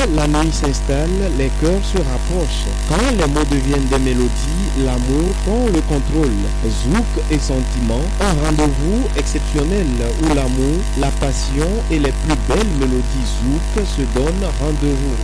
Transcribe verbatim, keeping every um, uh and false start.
la nuit s'installe, les cœurs se rapprochent. Quand les mots deviennent des mélodies, l'amour prend le contrôle. Zouk et sentiment, un rendez-vous exceptionnel où l'amour, la passion et les plus belles mélodies zouk se donnent rendez-vous.